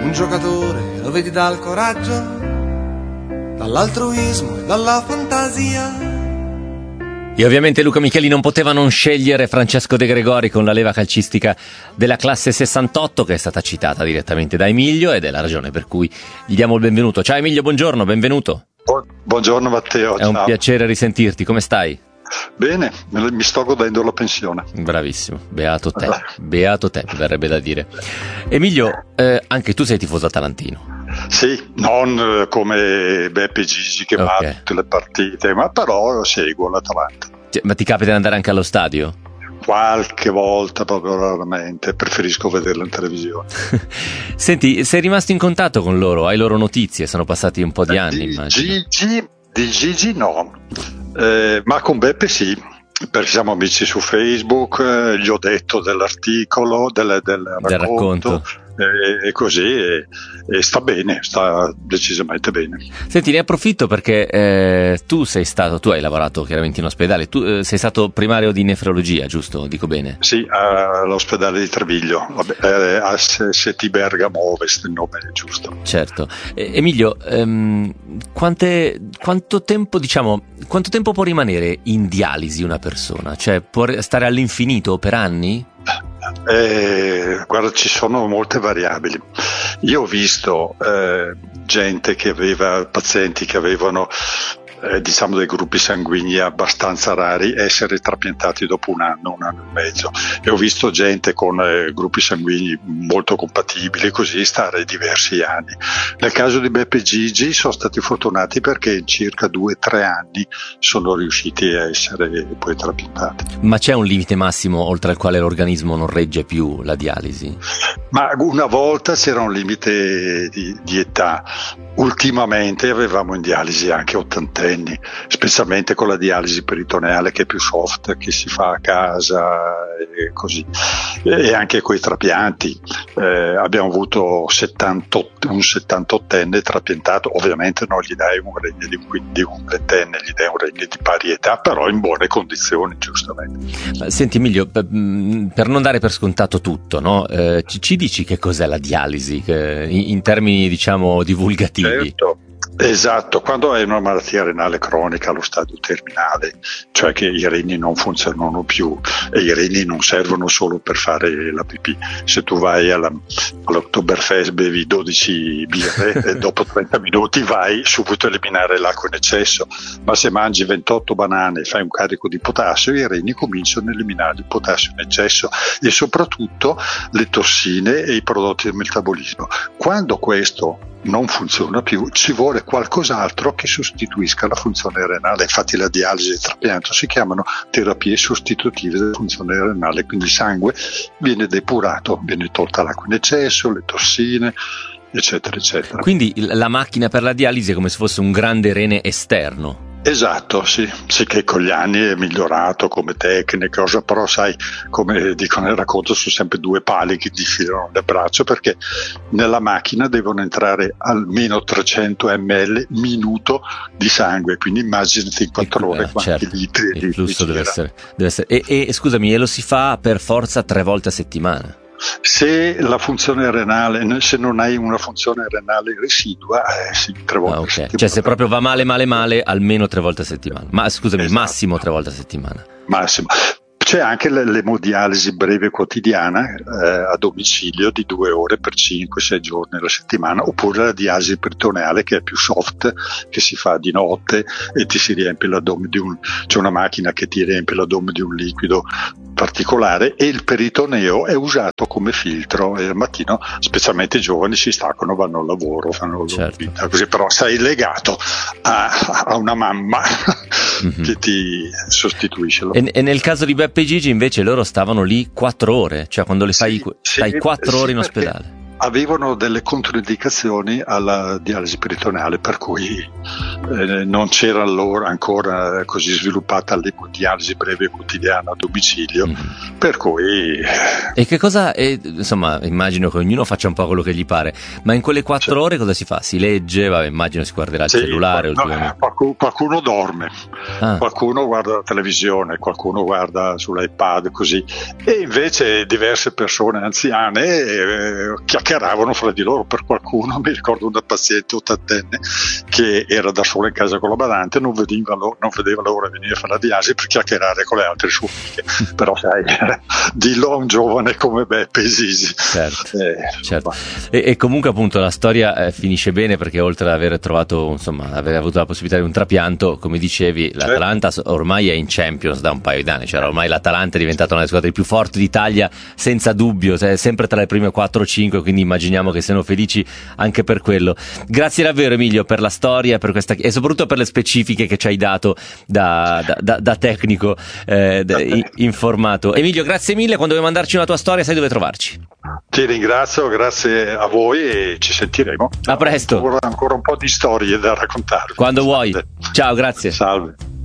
Un giocatore lo vedi dal coraggio, dall'altruismo e dalla fantasia. E ovviamente Luca Micheli non poteva non scegliere Francesco De Gregori con la leva calcistica della classe 68, che è stata citata direttamente da Emilio, ed è la ragione per cui gli diamo il benvenuto. Ciao Emilio, buongiorno, benvenuto. Buongiorno Matteo. È un piacere risentirti, come stai? Bene, mi sto godendo la pensione. Bravissimo, beato te, verrebbe da dire. Emilio, anche tu sei tifoso atalantino. Sì, non come Beppe Gigi che va a tutte le partite, ma però seguo l'Atalanta. Ma ti capita di andare anche allo stadio? Qualche volta, proprio raramente, preferisco vederlo in televisione. Senti, sei rimasto in contatto con loro? Hai loro notizie? Sono passati un po' di anni, immagino. Di Gigi no, ma con Beppe sì, perché siamo amici su Facebook, gli ho detto dell'articolo, del racconto. E così e sta bene, sta decisamente bene. Senti, ne approfitto perché tu hai lavorato chiaramente in ospedale, tu sei stato primario di nefrologia, giusto? Dico bene? Sì, all'ospedale di Treviglio, a Seti Bergamo Ovest, il nome è giusto. Certo. Emilio, quanto tempo può rimanere in dialisi una persona? Cioè può stare all'infinito per anni? Guarda, ci sono molte variabili. Io ho visto pazienti che avevano diciamo dei gruppi sanguigni abbastanza rari essere trapiantati dopo un anno e mezzo, e ho visto gente con gruppi sanguigni molto compatibili così stare diversi anni. Nel caso di Beppe Gigi sono stati fortunati perché in circa 2-3 anni sono riusciti a essere poi trapiantati. Ma c'è un limite massimo oltre al quale l'organismo non regge più la dialisi? Ma una volta c'era un limite di età, ultimamente avevamo in dialisi anche ottantenni, specialmente con la dialisi peritoneale che è più soft, che si fa a casa e così, e anche coi trapianti. Abbiamo avuto un 78enne trapiantato, ovviamente non gli dai un regno di un ventenne, gli dai un regno di pari età, però in buone condizioni, giustamente. Senti Emilio, per non dare per scontato tutto, no? Ci dici che cos'è la dialisi in termini diciamo divulgativi? Certo. Esatto, quando hai una malattia renale cronica allo stadio terminale, cioè che i reni non funzionano più, e i reni non servono solo per fare la pipì. Se tu vai all'Oktoberfest, bevi 12 birre e dopo 30 minuti vai subito a eliminare l'acqua in eccesso, ma se mangi 28 banane e fai un carico di potassio, i reni cominciano a eliminare il potassio in eccesso e soprattutto le tossine e i prodotti del metabolismo. Quando questo non funziona più, ci vuole qualcos'altro che sostituisca la funzione renale. Infatti la dialisi e il trapianto si chiamano terapie sostitutive della funzione renale, quindi il sangue viene depurato, viene tolta l'acqua in eccesso, le tossine, eccetera eccetera. Quindi la macchina per la dialisi è come se fosse un grande rene esterno. Esatto, sì, che con gli anni è migliorato come tecnica, però sai, come dico nel racconto, sono sempre due pali che ti filano nel braccio, perché nella macchina devono entrare almeno 300 ml minuto di sangue, quindi immaginati in 4 ore quanti litri il flusso deve essere. E scusami, lo si fa per forza 3 volte a settimana? Se la funzione renale, se non hai una funzione renale residua, sì, 3 volte a settimana. Cioè se proprio va male, almeno 3 volte a settimana. Ma scusami, esatto. Massimo 3 volte a settimana. Massimo. C'è anche l'emodialisi breve quotidiana a domicilio di 2 ore per 5-6 giorni alla settimana, oppure la dialisi peritoneale che è più soft, che si fa di notte e ti si riempie l'addome c'è una macchina che ti riempie l'addome di un liquido particolare, e il peritoneo è usato come filtro, e al mattino specialmente i giovani si staccano, vanno al lavoro, fanno la loro vita, così, però sei legato a una mamma che ti sostituisce. E nel caso di Beppe Gigi invece loro stavano lì 4 ore, cioè quando le stai 4 ore in ospedale. Avevano delle controindicazioni alla dialisi peritoneale, per cui non c'era allora ancora così sviluppata l'emodialisi breve quotidiana a domicilio, per cui... E che cosa, insomma, immagino che ognuno faccia un po' quello che gli pare, ma in quelle 4 ore cosa si fa? Si legge, immagino si guarderà il cellulare? Qualcuno dorme, qualcuno guarda la televisione, qualcuno guarda sull'iPad, così, e invece diverse persone anziane chiacchierano chiacchieravano fra di loro. Per qualcuno, mi ricordo una paziente ottantenne che era da sola in casa con la badante, non vedeva l'ora di venire a fare la diasi per chiacchierare con le altre sue amiche. Però sai, dillo a un giovane come Beppe Sisi. Certo. E comunque appunto la storia finisce bene, perché oltre ad aver trovato, insomma, aver avuto la possibilità di un trapianto, come dicevi, l'Atalanta ormai è in Champions da un paio di anni, cioè ormai l'Atalanta è diventata una delle squadre più forti d'Italia senza dubbio, sempre tra le prime 4-5, quindi immaginiamo che siano felici anche per quello. Grazie davvero Emilio per la storia, per questa, e soprattutto per le specifiche che ci hai dato da tecnico informato. Emilio, grazie mille, quando vuoi mandarci una tua storia sai dove trovarci. Ti ringrazio, grazie a voi e ci sentiremo. A presto. Ancora un po' di storie da raccontarvi. Quando vuoi. Ciao, grazie. Salve.